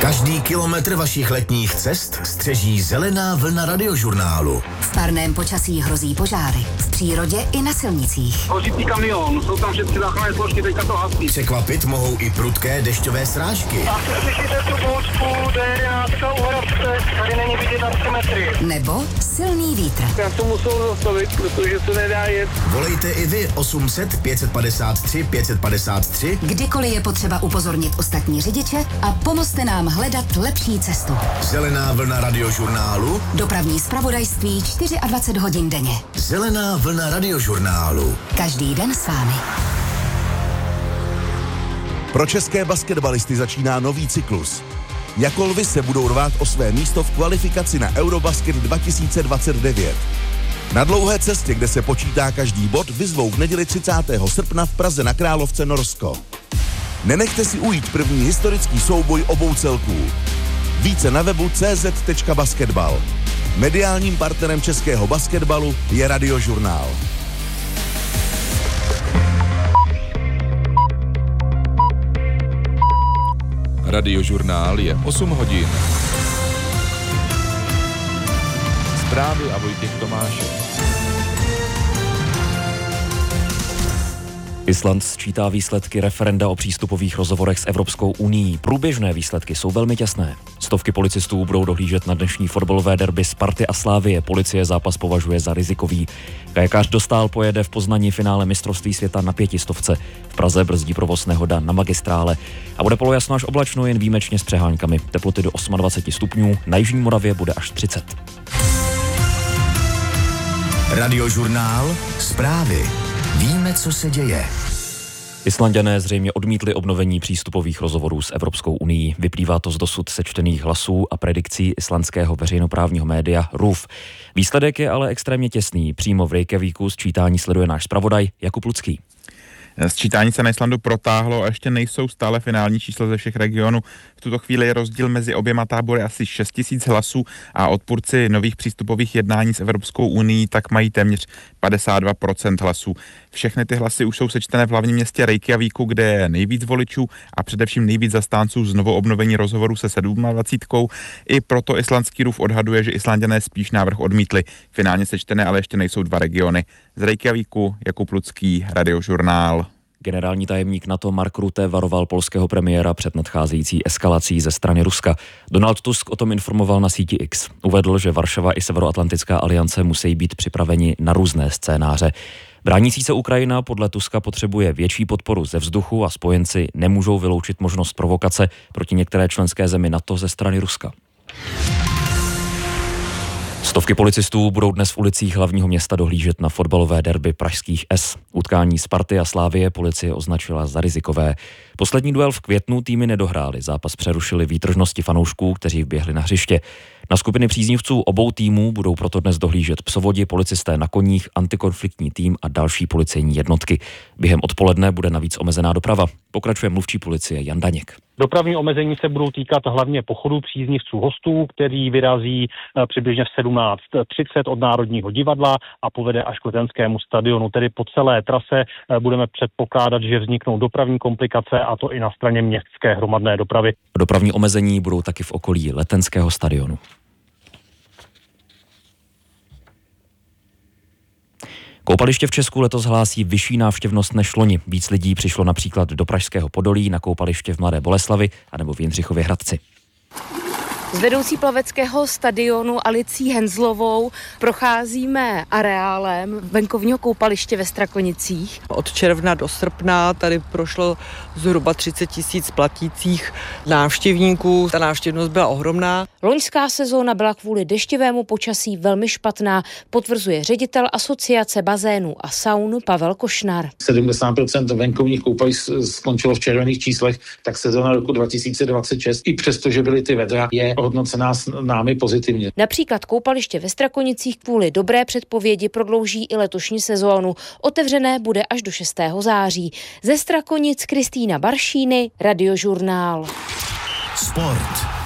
Každý kilometr vašich letních cest střeží zelená vlna Radiožurnálu. V parném počasí hrozí požáry. V přírodě i na silnicích. Hořící kamion, jsou tam všechny záchranné složky, teďka to hasí. Překvapit mohou i prudké dešťové srážky. A slyšíte tu bouřku, D11 u Hradce, tady není vidět na 3 metry. Nebo silný vítr. Já to musel zastavit, protože se nedá jet. Volejte i vy 800 553 553. Kdykoliv je potřeba upozornit ostatní řidiče a pomozte nám hledat lepší cestu. Zelená vlna Radiožurnálu. Dopravní zpravodajství 24 hodin denně. Zelená vlna Radiožurnálu. Každý den s vámi. Pro české basketbalisty začíná nový cyklus. Jako lvy se budou rvát o své místo v kvalifikaci na Eurobasket 2029. Na dlouhé cestě, kde se počítá každý bod, vyzvou v neděli 30. srpna v Praze na Královce Norsko. Nenechte si ujít první historický souboj obou celků. Více na webu cz.basketbal. Mediálním partnerem českého basketbalu je Radiožurnál. Radiožurnál je 8 hodin. Zprávy a Vojtěch Tomášek. Island sčítá výsledky referenda o přístupových rozhovorech s Evropskou unií. Průběžné výsledky jsou velmi těsné. Stovky policistů budou dohlížet na dnešní fotbalové derby Sparty a Slavie. Policie zápas považuje za rizikový. Kajakář Dostál pojede v Poznani finále mistrovství světa na 500. V Praze brzdí provoz nehoda na magistrále. A bude polojasno až oblačno, jen výjimečně s přeháňkami. Teploty do 28 stupňů, na jižní Moravě bude až 30. Radiožurnál. Zprávy. Víme, co se děje. Islanďané zřejmě odmítli obnovení přístupových rozhovorů s Evropskou unií. Vyplývá to z dosud sečtených hlasů a predikcí islandského veřejnoprávního média RÚV. Výsledek je ale extrémně těsný. Přímo v Reykjavíku sčítání sleduje náš zpravodaj Jakub Lucký. Sčítání se na Islandu protáhlo a ještě nejsou stále finální čísla ze všech regionů. V tuto chvíli je rozdíl mezi oběma tábory asi 6 000 hlasů a odpůrci nových přístupových jednání s Evropskou unií tak mají téměř 52% hlasů. Všechny ty hlasy už jsou sečtené v hlavním městě Reykjavíku, kde je nejvíc voličů a především nejvíc zastánců znovu obnovení rozhovoru se 27. I proto islandský RÚV odhaduje, že Islanďané spíš návrh odmítli. Finálně sečtené ale ještě nejsou 2 regiony. Z Reykjavíku Jakub Lucký, Radiožurnál. Generální tajemník NATO Mark Rutte varoval polského premiéra před nadcházející eskalací ze strany Ruska. Donald Tusk o tom informoval na síti X. Uvedl, že Varšava i Severoatlantická aliance musí být připraveni na různé scénáře. Bránící se Ukrajina podle Tuska potřebuje větší podporu ze vzduchu a spojenci nemůžou vyloučit možnost provokace proti některé členské zemi NATO ze strany Ruska. Stovky policistů budou dnes v ulicích hlavního města dohlížet na fotbalové derby pražských S. Utkání Sparty a Slavie policie označila za rizikové. Poslední duel v květnu týmy nedohrály. Zápas přerušili výtržnosti fanoušků, kteří vběhli na hřiště. Na skupiny příznivců obou týmů budou proto dnes dohlížet psovodi, policisté na koních, antikonfliktní tým a další policejní jednotky. Během odpoledne bude navíc omezená doprava. Pokračuje mluvčí policie Jan Daněk. Dopravní omezení se budou týkat hlavně pochodu příznivců hostů, který vyrazí přibližně v 17:30 od Národního divadla a povede až k Letenskému stadionu. Tedy po celé trase budeme předpokládat, že vzniknou dopravní komplikace, a to i na straně městské hromadné dopravy. Dopravní omezení budou taky v okolí Letenského stadionu. Koupaliště v Česku letos hlásí vyšší návštěvnost než loni. Víc lidí přišlo například do Pražského Podolí, na koupaliště v Mladé Boleslavi anebo v Jindřichově Hradci. S vedoucí plaveckého stadionu Alicí Henzlovou procházíme areálem venkovního koupaliště ve Strakonicích. Od června do srpna tady prošlo zhruba 30 000 platících návštěvníků. Ta návštěvnost byla ohromná. Loňská sezóna byla kvůli deštivému počasí velmi špatná, potvrzuje ředitel Asociace bazénů a saun Pavel Košnar. 70% venkovních koupališť skončilo v červených číslech, tak sezóna roku 2026, i přesto, že byly ty vedra, je hodnocená s námi pozitivně. Například koupaliště ve Strakonicích kvůli dobré předpovědi prodlouží i letošní sezónu. Otevřené bude až do 6. září. Ze Strakonic Kristýna Baršíny, Radiožurnál. Sport.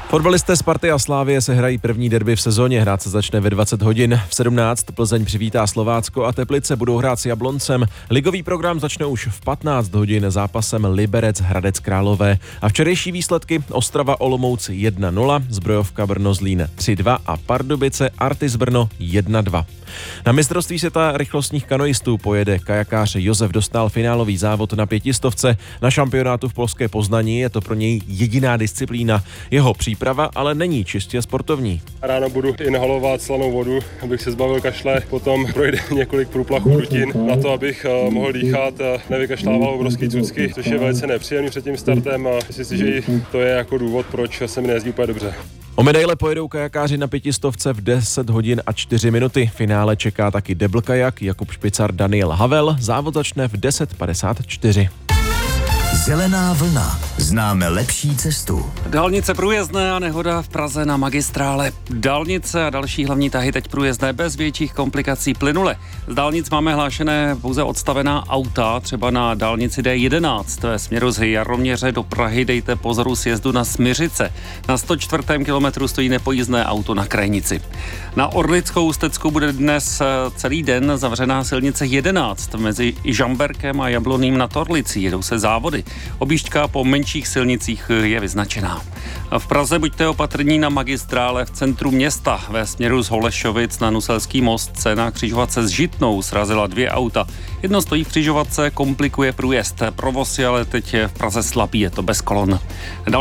Fotbalisté Sparty a Slávie se hrají první derby v sezóně. Hrát se začne ve 20 hodin. V 17 Plzeň přivítá Slovácko a Teplice budou hrát s Jabloncem. Ligový program začne už v 15 hodin zápasem Liberec Hradec Králové. A včerejší výsledky: Ostrava Olomouc 1-0, Zbrojovka Brno Zlín 3-2 a Pardubice Artis Brno 1-2. Na mistrovství světa rychlostních kanoistů pojede kajakář Josef Dostál finálový závod na 500. Na šampionátu v polské Poznani je to pro něj jediná disciplína. Jeho příprava ale není čistě sportovní. Ráno budu inhalovat slanou vodu, abych se zbavil kašle, potom projde několik průplachů rutin na to, abych mohl dýchat, nevykašlával obrovský cucky, což je velice nepříjemný před tím startem a myslím si, že to je jako důvod, proč se mi nejezdí úplně dobře. O medaile pojedou kajakáři na 500 v 10 hodin a 4 minuty. Finále čeká taky double kajak, Jakub Špicar, Daniel Havel. Závod začne v 10:54. Zelená vlna. Známe lepší cestu. Dálnice průjezdné a nehoda v Praze na magistrále. Dálnice a další hlavní tahy teď průjezdné bez větších komplikací plynule. Z dálnic máme hlášené pouze odstavená auta, třeba na dálnici D11 ve směru z Jaroměře do Prahy dejte pozoru sjezdu na Smiřice. Na 104. kilometru stojí nepojízdné auto na Krajnici. Na Orlickou Ústecku bude dnes celý den zavřená silnice 11 mezi Žamberkem a Jabloným nad Orlicí. Jedou se závody. Objížďka po menších silnicích je vyznačená. V Praze buďte opatrní na magistrále v centru města. Ve směru z Holešovic na Nuselský most se na křižovatce s Žitnou srazila 2 auta. Jedno stojí v křižovatce, komplikuje průjezd. Provoz je ale teď v Praze slabý, je to bez kolon.